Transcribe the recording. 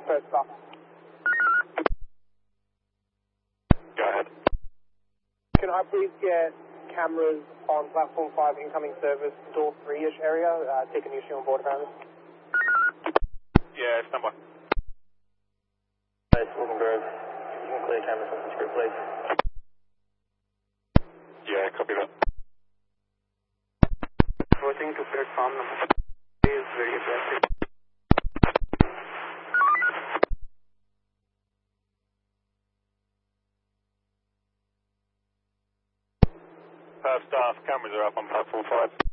First stop. Go ahead. Can I please get cameras on platform 5 incoming service, door 3-ish area? Take an issue on board apparently. Yeah, stand by. Nice, Wilson Grove. You can clear cameras on the script, please. Yeah, copy that. Approaching to platform number 3 is very aggressive. Staff, cameras are up on platform 5.